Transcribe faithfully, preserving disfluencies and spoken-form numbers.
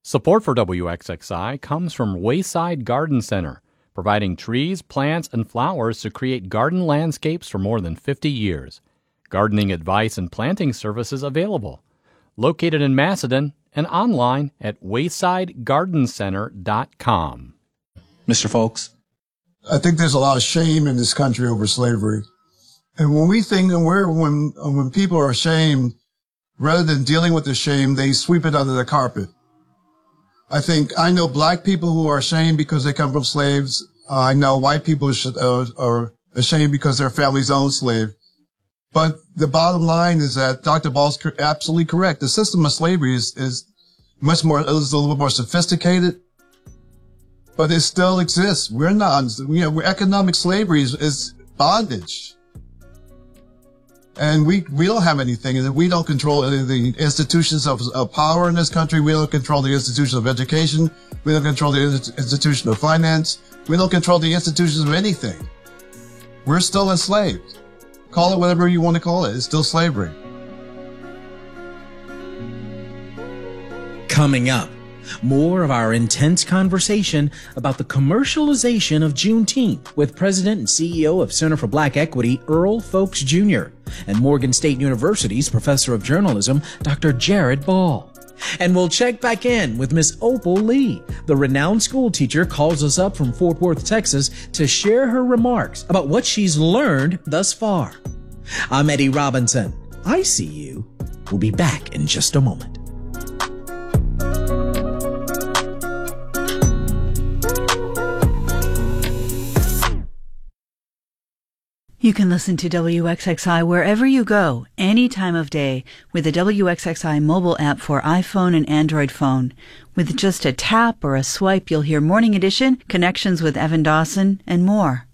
Support for W X X I comes from Wayside Garden Center, providing trees, plants, and flowers to create garden landscapes for more than fifty years. Gardening advice and planting services available. Located in Macedon and online at wayside garden center dot com. Mister Folks? I think there's a lot of shame in this country over slavery. And when we think, and we're, when, when people are ashamed, rather than dealing with the shame, they sweep it under the carpet. I think I know black people who are ashamed because they come from slaves. Uh, I know white people should, uh, are ashamed because their families own slaves. But the bottom line is that Doctor Ball's absolutely correct. The system of slavery is, is much more, is a little more sophisticated, but it still exists. We're not, you know, we're, economic slavery is, is bondage. And we, we don't have anything, and we don't control any of the institutions of, of power in this country. We don't control the institution of education. We don't control the institution of finance. We don't control the institutions of anything. We're still enslaved. Call it whatever you want to call it. It's still slavery. Coming up, more of our intense conversation about the commercialization of Juneteenth with President and C E O of Center for Black Equity, Earl Folks Junior, and Morgan State University's Professor of Journalism, Doctor Jared Ball. And we'll check back in with Miss Opal Lee. The renowned school teacher calls us up from Fort Worth, Texas, to share her remarks about what she's learned thus far. I'm Eddie Robinson. I see you. We'll be back in just a moment. You can listen to W X X I wherever you go, any time of day, with the W X X I mobile app for iPhone and Android phone. With just a tap or a swipe, you'll hear Morning Edition, Connections with Evan Dawson, and more.